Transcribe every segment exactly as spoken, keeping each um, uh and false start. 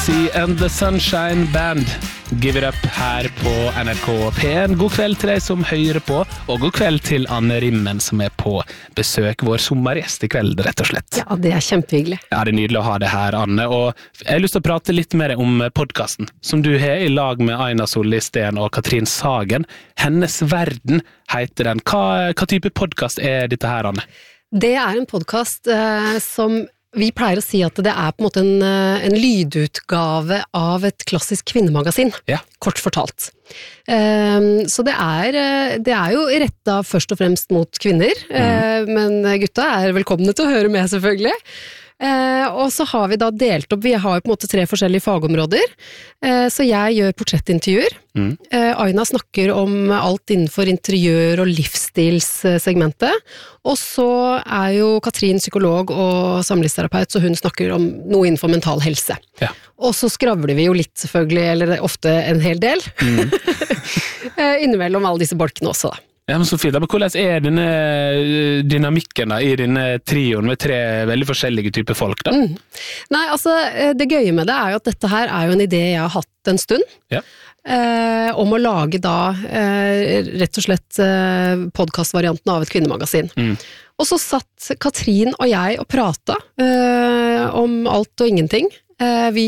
Halsey and the Sunshine Band. Give it up her på N R K P en. God kveld til deg som hører på, og god kveld til Anne Rimmen som er på besøk, vår sommergjest i kveld, rett og slett. Ja, det er kjempehyggelig. Ja, det er nydelig å ha det her, Anne, og jeg har lyst til å prate litt mer om podcasten, som du har i lag med Aina Solli Steen og Katrin Sagen. Hennes Verden heter den. Hva, hva type podcast er dette her, Anne? Det er en podcast eh, som vi pleier å si at det er på en måte en, en lydutgave av et klassisk kvinnemagasin, ja. Kort fortalt. Um, så det er, det er jo rettet først og fremst mot kvinner, mm. uh, men gutta er velkomne til å høre med selvfølgelig. Uh, og så har vi da delt opp, vi har jo på en måte tre forskjellige fagområder, uh, så jeg gjør portrettintervjuer, mm. uh, Aina snakker om alt innenfor interiør og livsstilssegmentet, og så er jo Katrin psykolog og samlivsterapeut, så hun snakker om noe innenfor mental helse. Ja. Og så skravler vi jo litt selvfølgelig, eller ofte en hel del, mm. uh, innimellom alle disse bolkene også da. Ja, men så fint. Men hvordan er denne dynamikken da, i denne trioen med tre veldig forskjellige typer folk da? Mm. Nei, altså, det gøye med det er jo at dette her er jo en idé jeg har hatt en stund, ja. eh, om å lage da eh, rett og slett eh, podcastvarianten av et kvinnemagasin. Mm. Og så satt Katrin og jeg og pratet eh, om alt og ingenting. Eh, vi,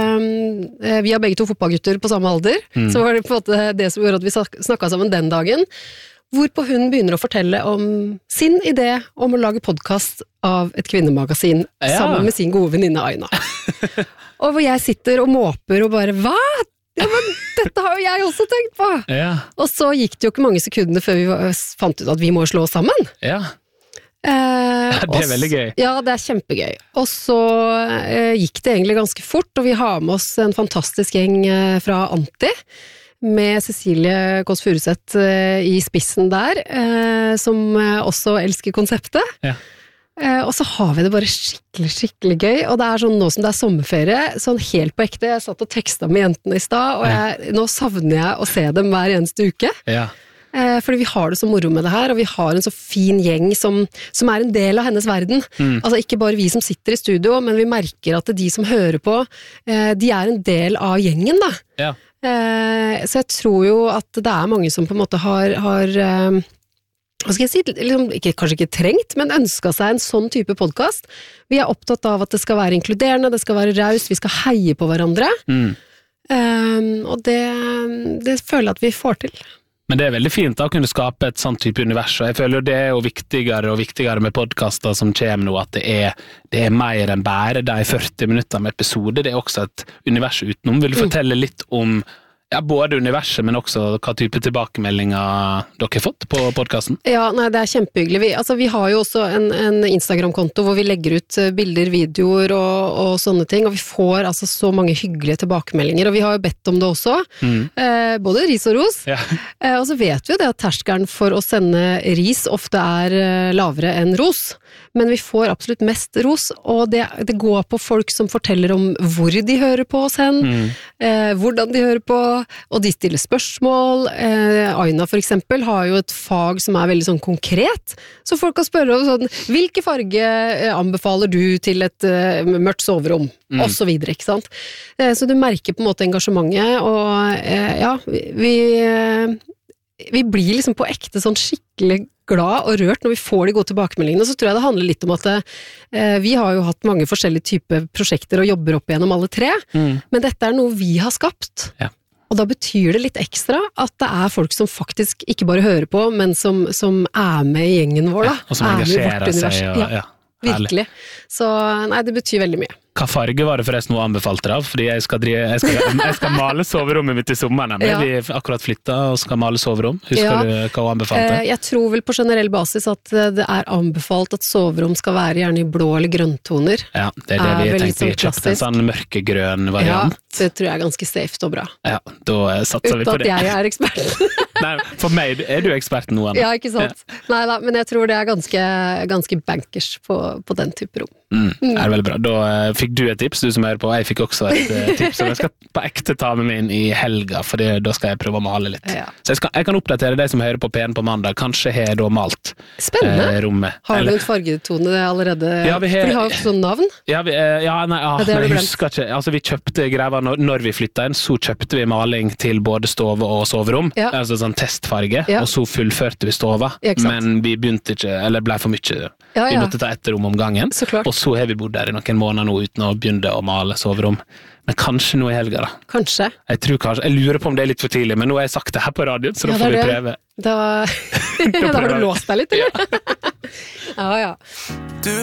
eh, vi har begge to fotballgutter på samme alder, mm. så var det på en måte det som gjorde at vi snakket sammen den dagen. Hvorpå hun begynner å fortelle om sin idé om å lage podcast av et kvinnemagasin, ja. Sammen med sin gode venninne Aina. Og hvor jeg sitter og måper og bare, hva? Ja, men dette har jo jeg også tenkt på! Ja. Og så gikk det jo ikke mange sekunder før vi fant ut at vi må slå sammen. Ja. Eh, ja, det er veldig gøy. Ja, det er kjempegøy. Og så eh, gikk det egentlig ganske fort, og vi har med oss en fantastisk gjeng eh, fra Anti, med Cecilie Kåss Furuseth eh, i spissen der, eh, som eh, også elsker konseptet. Ja. Eh, og så har vi det bare skikkelig, skikkelig gøy, og det er sånn nå som det er sommerferie, sånn helt på ekte, jeg satt og tekstet med jentene i stad, og jeg, nå savner jeg å se dem hver eneste uke. Ja. Eh, fordi vi har det så moro med det her, og vi har en så fin gjeng som, som er en del av hennes verden. Mm. Altså ikke bare vi som sitter i studio, men vi merker at de som hører på, eh, de er en del av gjengen da. Ja. Eh, så jeg tror jo at det er mange som på en måte har, har eh, hva skal jeg si, liksom, ikke, kanskje ikke trengt, men ønsket seg en sånn type podcast. Vi er opptatt av at det skal være inkluderende, det skal være raust, vi skal heie på hverandre. Mm. Eh, og det, det føler jeg at vi får til. Men det er veldig fint da, å kunne skape et sånn type univers, og jeg føler jo det er jo viktigere og viktigere med podcaster som kommer nå, at det er, det er mer enn bare de førti minutter med episode, det er også et univers utenom. Vil du fortelle litt om ja, både universet, men også hva type tilbakemeldinger dere har fått på podcasten? Ja, nei, det er kjempehyggelig. Vi, altså, vi har jo også en, en Instagram-konto hvor vi legger ut bilder, videoer og, og sånne ting, og vi får altså så mange hyggelige tilbakemeldinger, og vi har jo bedt om det også, mm. eh, både ris og ros, ja. eh, og så vet vi jo det at terskelen for å sende ris ofte er eh, lavere enn ros, men vi får absolutt mest ros, og det, det går på folk som forteller om hvor de hører på oss hen, mm. eh, hvordan de hører på, og de stiller spørsmål. Eh, Aina for eksempel har jo et fag som er veldig sånn konkret, så folk kan spørre om sånn, hvilke farge eh, anbefaler du til et eh, mørkt soverom, mm. og så videre, ikke sant? Eh, så du merker på en måte engasjementet, og eh, ja, vi, vi, eh, vi blir liksom på ekte sånn skikkelig glad og rørt når vi får de gode tilbakemeldingene, så tror jeg det handler litt om at eh, vi har jo hatt mange forskjellige typer prosjekter og jobber opp igjennom alle tre, mm. men dette er noe vi har skapt. Ja. Og da betyr det litt ekstra at det er folk som faktisk ikke bare hører på, men som, som er med i gjengen vår da. Ja, og som engasjerer seg. Og, ja, ja, virkelig. Så nei, det betyr veldig mye. Hva farge var det forresten hun anbefalte deg av? Fordi jeg skal, drive, jeg skal, jeg skal male soverommet mitt i sommeren. Ja. Vi har akkurat flyttet og skal male soverom. Husker ja. Du hva hun anbefalte? Jeg tror vel på generell basis at det er anbefalt at soverom skal være gjerne i blå eller grønntoner. Ja, det er det er vi tenkte. Vi kjøpte en sånn mørkegrønn variant. Ja, det tror jeg er ganske safe og bra. Ja, da satser vi på det. Uten at jeg er ekspert. Nei, for meg er du eksperten nå, Anna. Ja, ikke sant? Ja. Neida, men jeg tror det er ganske, ganske bankers på, på den type rom. Mm, det er veldig bra. Da uh, fikk du et tips, du som hører på, og jeg fikk også et uh, tips, som jeg skal på ekte ta med meg inn i helga, for det, da skal jeg prøve å male litt. Ja. Så jeg, skal, jeg kan oppdatere deg som hører på P en på mandag, kanskje har jeg da malt Spennende. Uh, rommet. Har du en fargetone allerede? Ja, vi har, for de har jo ikke sånn navn. Ja, vi, uh, ja nei, ah, nei jeg husker ikke. Altså, vi kjøpte greier når, når vi flyttet inn, så kjøpte vi maling til både stove og soverom, ja. Altså sånn testfarge, ja. Og så fullførte vi stova, ja, men vi begynte ikke, eller ble for mye, ja, vi måtte ta ett rom om gangen, og så har vi bodd der i noen måneder nå uten å begynne å male soverom. Men kanskje nå i helga da. Kanskje. Jeg tror kanskje, jeg lurer på om det er litt for tidlig, men nå har jeg sagt det her på radioen, så ja, da får vi prøve. Da, da har du låst deg litt, eller? Ja, ja. ja.